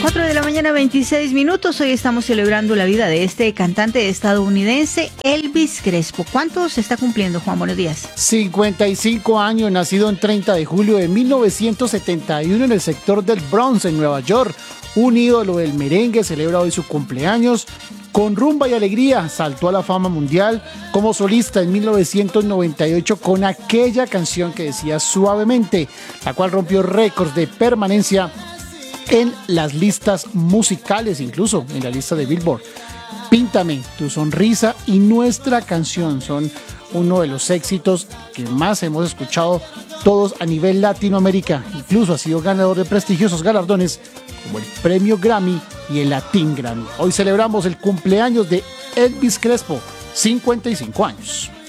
4 de la mañana, 26 minutos. Hoy estamos celebrando la vida de este cantante estadounidense, Elvis Crespo. ¿Cuántos está cumpliendo, Juan? Buenos días. 55 años, nacido en 30 de julio de 1971 en el sector del Bronx, en Nueva York. Un ídolo del merengue, celebra hoy su cumpleaños. Con rumba y alegría saltó a la fama mundial como solista en 1998 con aquella canción que decía Suavemente, la cual rompió récords de permanencia en las listas musicales, incluso en la lista de Billboard. Píntame, Tu sonrisa y Nuestra canción son uno de los éxitos que más hemos escuchado todos a nivel Latinoamérica. Incluso ha sido ganador de prestigiosos galardones como el Premio Grammy y el Latin Grammy. Hoy celebramos el cumpleaños de Elvis Crespo, 55 años.